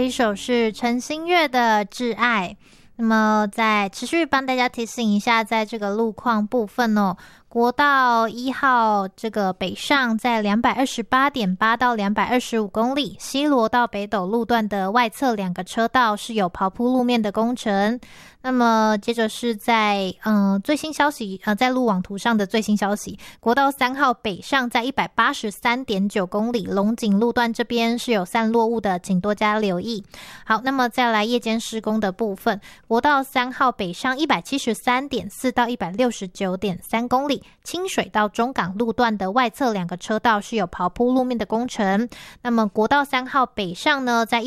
一首是陈星月的《挚爱》。那么再持续帮大家提醒一下，在这个路况部分哦，国道1号这个北上在 228.8 到225公里，西螺到北斗路段的外侧2个车道是有刨铺路面的工程。那么接着是在最新消息在路网图上的最新消息，国道3号北上在 183.9 公里，龙井路段这边是有散落物的，请多加留意。好，那么再来夜间施工的部分，国道3号北上 173.4 到 169.3 公里，清水到中港路段的外侧2个车道是有刨铺路面的工程。那么国道3号北上呢，在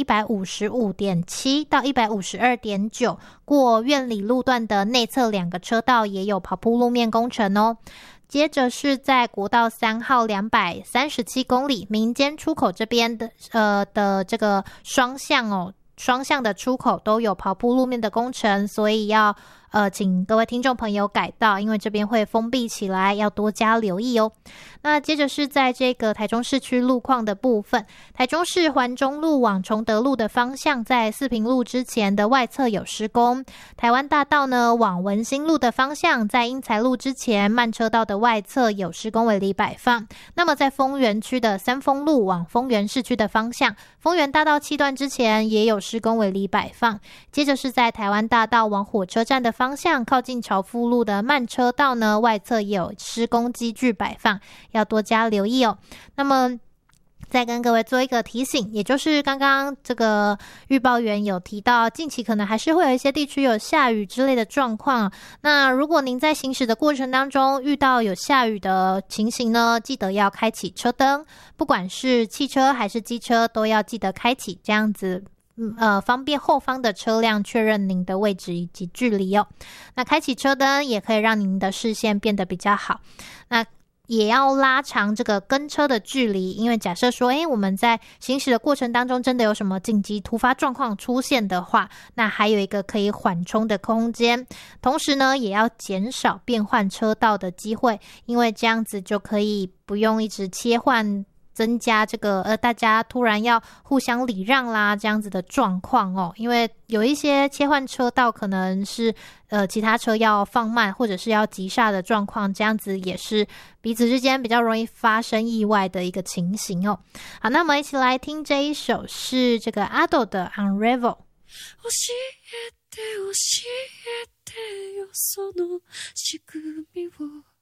155.7 到 152.9 过苑里路段的内侧2个车道也有刨铺路面工程哦。接着是在国道3号237公里民间出口这边的这个双向的出口都有刨铺路面的工程，所以要请各位听众朋友改道，因为这边会封闭起来，要多加留意哦。那接着是在这个台中市区路况的部分，台中市环中路往崇德路的方向，在四平路之前的外侧有施工。台湾大道呢往文心路的方向，在英才路之前慢车道的外侧有施工围篱摆放。那么在丰原区的三丰路往丰原市区的方向，丰原大道7段之前也有施工围篱摆放。接着是在台湾大道往火车站的方向，靠近朝福路的慢车道呢，外侧也有施工机具摆放，要多加留意哦。那么再跟各位做一个提醒，也就是刚刚这个预报员有提到，近期可能还是会有一些地区有下雨之类的状况。那如果您在行驶的过程当中遇到有下雨的情形呢，记得要开启车灯，不管是汽车还是机车都要记得开启，这样子方便后方的车辆确认您的位置以及距离哦。那开启车灯也可以让您的视线变得比较好。那也要拉长这个跟车的距离，因为假设说我们在行驶的过程当中真的有什么紧急突发状况出现的话，那还有一个可以缓冲的空间。同时呢，也要减少变换车道的机会，因为这样子就可以不用一直切换，增加这个大家突然要互相礼让啦这样子的状况哦。因为有一些切换车道可能是其他车要放慢或者是要急刹的状况，这样子也是彼此之间比较容易发生意外的一个情形哦。好，那我们一起来听这一首是这个Ado的 Unravel。教えてよその仕組みを